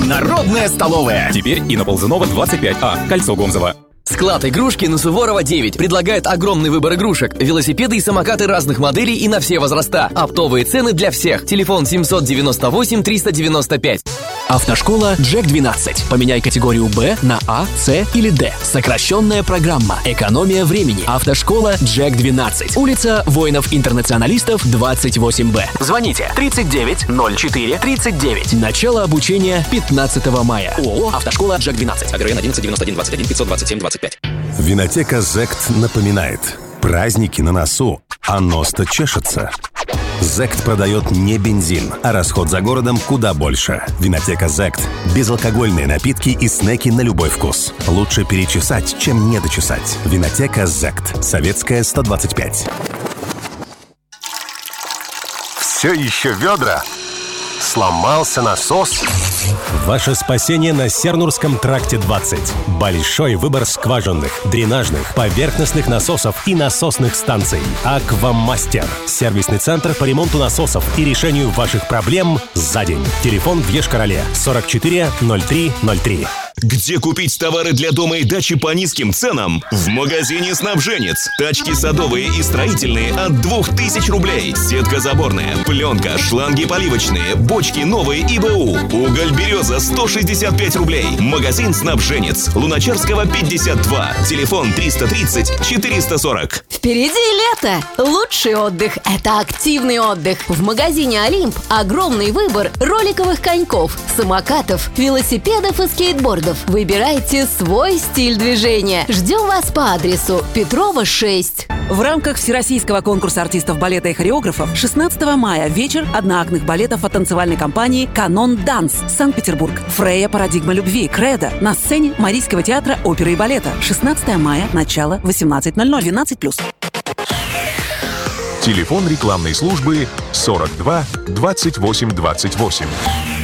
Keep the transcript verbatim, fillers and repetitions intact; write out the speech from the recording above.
Народная столовая. Теперь и на Ползунова двадцать пять А, кольцо Гомзова. Склад игрушки на Суворова девять предлагает огромный выбор игрушек, велосипеды и самокаты разных моделей и на все возраста. Оптовые цены для всех. Телефон семь девять восемь триста девяносто пять. Автошкола Джек двенадцать. Поменяй категорию Б на А, С или Д. Сокращенная программа. Экономия времени. Автошкола Джек двенадцать. Улица Воинов-Интернационалистов, двадцать восемь Б. Звоните тридцать девять ноль четыре тридцать девять. Начало обучения пятнадцатого мая. ООО «Автошкола Джек двенадцать». АГРН одиннадцать девяносто один двадцать один пятьсот двадцать семь двадцать пять. Винотека «Зект» напоминает: праздники на носу, а нос-то чешется. «Зект» продает не бензин, а расход за городом куда больше. Винотека «Зект» – безалкогольные напитки и снеки на любой вкус. Лучше перечесать, чем не дочесать. Винотека «Зект». Советская, сто двадцать пять. Все еще ведра? Сломался насос? Ваше спасение на Сернурском тракте двадцать. Большой выбор скважинных, дренажных, поверхностных насосов и насосных станций. «Аквамастер» – сервисный центр по ремонту насосов и решению ваших проблем за день. Телефон в Еш-Короле сорок четыре ноль три ноль три. Где купить товары для дома и дачи по низким ценам? В магазине «Снабженец». Тачки садовые и строительные от двух тысяч рублей. Сетка заборная, пленка, шланги поливочные, бочки новые и БУ. Уголь «Береза» сто шестьдесят пять рублей. Магазин «Снабженец». Луначарского пятьдесят два. Телефон триста тридцать четыреста сорок. Впереди лето. Лучший отдых – это активный отдых. В магазине «Олимп» огромный выбор роликовых коньков, самокатов, велосипедов и скейтбордов. Выбирайте свой стиль движения. Ждем вас по адресу Петрова, шесть. В рамках Всероссийского конкурса артистов балета и хореографов шестнадцатого мая вечер одноактных балетов от танцевальной компании «Канон Данс», Санкт-Петербург. Фрея «Парадигма любви», «Кредо» на сцене Марийского театра оперы и балета. шестнадцатого мая, начало восемнадцать ноль ноль, двенадцать плюс. Телефон рекламной службы сорок два двадцать восемь двадцать восемь.